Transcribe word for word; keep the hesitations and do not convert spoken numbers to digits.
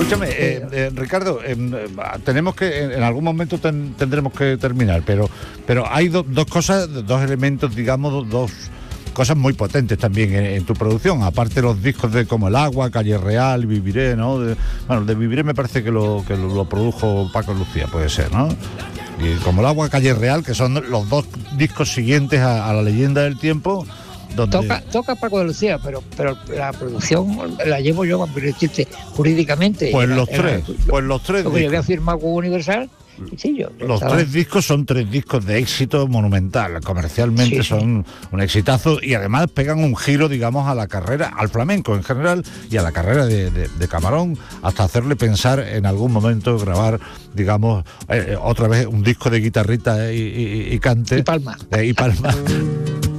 Escúchame, eh, eh, Ricardo, eh, tenemos que, en, en algún momento ten, tendremos que terminar, pero, pero hay do, dos cosas, dos elementos, digamos, dos, dos cosas muy potentes también en, en tu producción, aparte de los discos de como El Agua, Calle Real, Viviré, ¿no? De, bueno, de Viviré me parece que lo que lo, lo produjo Paco Lucía, puede ser, ¿no? Y como El Agua, Calle Real, que son los dos discos siguientes a, a La Leyenda del Tiempo. Donde... Toca, toca Paco de Lucía, pero, pero la producción la llevo yo, jurídicamente. Pues era, los era, tres, pues los tres. Porque yo había firmado con Universal. Sí, yo, los estaba... tres discos son tres discos de éxito monumental, comercialmente sí, son sí. un exitazo y además pegan un giro, digamos, a la carrera, al flamenco en general y a la carrera de, de, de Camarón, hasta hacerle pensar en algún momento grabar, digamos, eh, otra vez un disco de guitarrita eh, y, y, y cante. Y palma. Eh, y palma.